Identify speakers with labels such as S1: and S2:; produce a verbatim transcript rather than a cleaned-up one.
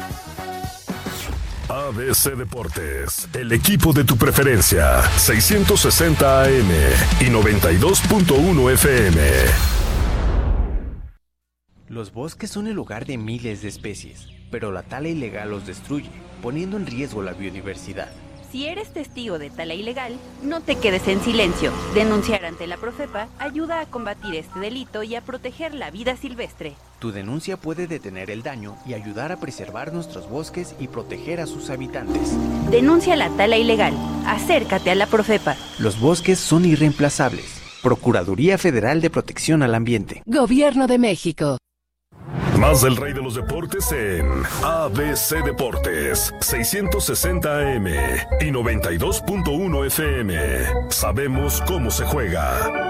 S1: A B C Deportes, el equipo de tu preferencia, seiscientos sesenta A M y noventa y dos punto uno F M.
S2: Los bosques son el hogar de miles de especies, pero la tala ilegal los destruye, poniendo en riesgo la biodiversidad.
S3: Si eres testigo de tala ilegal, no te quedes en silencio. Denunciar ante la Profepa ayuda a combatir este delito y a proteger la vida silvestre.
S2: Tu denuncia puede detener el daño y ayudar a preservar nuestros bosques y proteger a sus habitantes.
S3: Denuncia la tala ilegal. Acércate a la Profepa.
S2: Los bosques son irreemplazables. Procuraduría Federal de Protección al Ambiente.
S4: Gobierno de México.
S1: Más del rey de los deportes en A B C Deportes, seiscientos sesenta A M y noventa y dos punto uno F M. Sabemos cómo se juega.